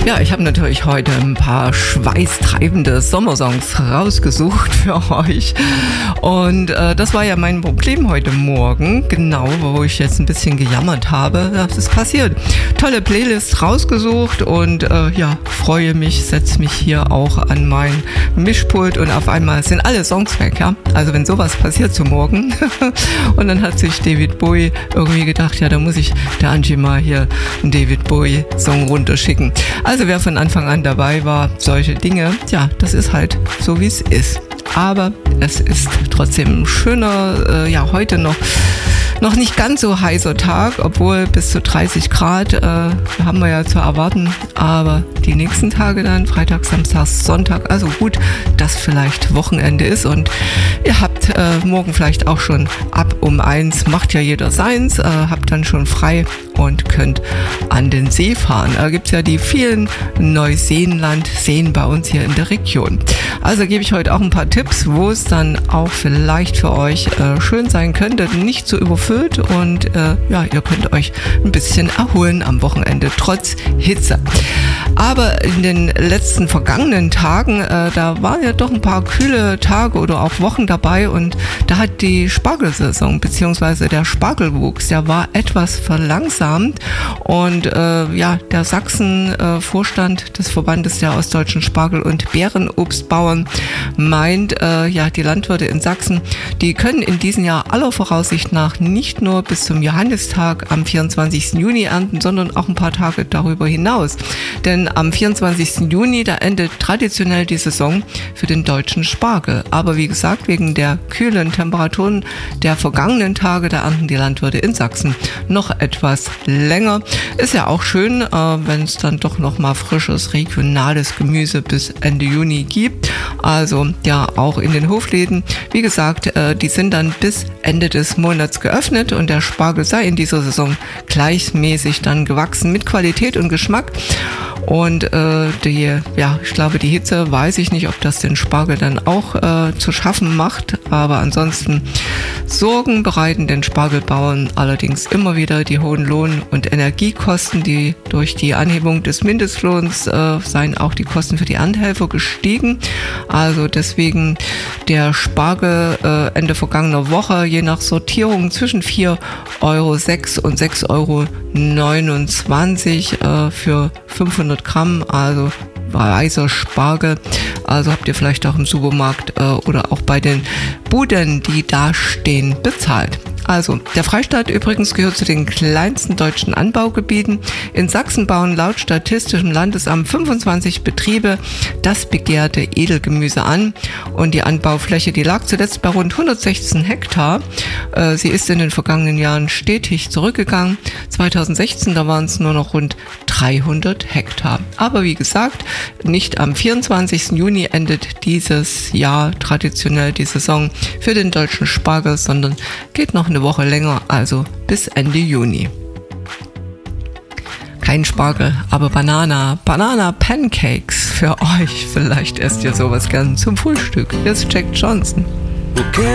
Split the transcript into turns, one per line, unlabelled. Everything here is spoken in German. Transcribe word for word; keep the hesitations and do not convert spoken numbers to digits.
Ja, ich habe natürlich heute ein paar schweißtreibende Sommersongs rausgesucht für euch. Und äh, das war ja mein Problem heute Morgen, genau, wo ich jetzt ein bisschen gejammert habe. Das ist passiert. Tolle Playlist rausgesucht und äh, ja, freue mich, setze mich hier auch an mein Mischpult und auf einmal sind alle Songs weg, ja. Also wenn sowas passiert zum Morgen. Und dann hat sich David Bowie irgendwie gedacht, ja, da muss ich der Angie mal hier einen David Bowie Song runterschicken. Also wer von Anfang an dabei war, solche Dinge, ja, das ist halt so, wie es ist. Aber es ist trotzdem ein schöner, äh, ja, heute noch Noch nicht ganz so heißer Tag, obwohl bis zu dreißig Grad äh, haben wir ja zu erwarten. Aber die nächsten Tage dann, Freitag, Samstag, Sonntag, also gut, dass vielleicht Wochenende ist. Und ihr habt äh, morgen vielleicht auch schon ab um eins, macht ja jeder seins, äh, habt dann schon frei und könnt an den See fahren. Da gibt's ja die vielen Neuseenland-Seen bei uns hier in der Region. Also gebe ich heute auch ein paar Tipps, wo es dann auch vielleicht für euch äh, schön sein könnte, nicht zu überfüllen. Und äh, ja, ihr könnt euch ein bisschen erholen am Wochenende, trotz Hitze. Aber in den letzten vergangenen Tagen, äh, da waren ja doch ein paar kühle Tage oder auch Wochen dabei und da hat die Spargelsaison bzw. der Spargelwuchs, der war etwas verlangsamt und äh, ja, der Sachsen-Vorstand äh, des Verbandes der ostdeutschen Spargel- und Beerenobstbauern meint, äh, ja, die Landwirte in Sachsen, die können in diesem Jahr aller Voraussicht nach nicht nicht nur bis zum Johannistag am vierundzwanzigsten Juni ernten, sondern auch ein paar Tage darüber hinaus. Denn am vierundzwanzigsten Juni, da endet traditionell die Saison für den deutschen Spargel. Aber wie gesagt, wegen der kühlen Temperaturen der vergangenen Tage, da ernten die Landwirte in Sachsen noch etwas länger. Ist ja auch schön, äh, wenn es dann doch noch mal frisches, regionales Gemüse bis Ende Juni gibt. Also ja, auch in den Hofläden. Wie gesagt, äh, die sind dann bis Ende des Monats geöffnet. Und der Spargel sei in dieser Saison gleichmäßig dann gewachsen mit Qualität und Geschmack. Und äh, die, ja, ich glaube, die Hitze, weiß ich nicht, ob das den Spargel dann auch äh, zu schaffen macht. Aber ansonsten Sorgen bereiten den Spargelbauern allerdings immer wieder die hohen Lohn- und Energiekosten, die durch die Anhebung des Mindestlohns äh, seien auch die Kosten für die Erntehelfer gestiegen. Also deswegen der Spargel äh, Ende vergangener Woche je nach Sortierung zwischen vier Euro sechs und sechs Euro neunundzwanzig äh, für fünfhundert Gramm, also weißer Spargel. Also habt ihr vielleicht auch im Supermarkt äh, oder auch bei den Buden, die da stehen, bezahlt. Also, der Freistaat übrigens gehört zu den kleinsten deutschen Anbaugebieten. In Sachsen bauen laut Statistischem Landesamt fünfundzwanzig Betriebe das begehrte Edelgemüse an. Und die Anbaufläche, die lag zuletzt bei rund hundertsechzehn Hektar. Äh, sie ist in den vergangenen Jahren stetig zurückgegangen. zweitausendsechzehn, da waren es nur noch rund dreihundert Hektar. Aber wie gesagt, nicht am vierundzwanzigsten Juni endet dieses Jahr traditionell die Saison für den deutschen Spargel, sondern geht noch eine Woche länger, also bis Ende Juni. Kein Spargel, aber Banana, Banana Pancakes für euch. Vielleicht esst ihr sowas gern zum Frühstück. Hier ist Jack Johnson.
Okay.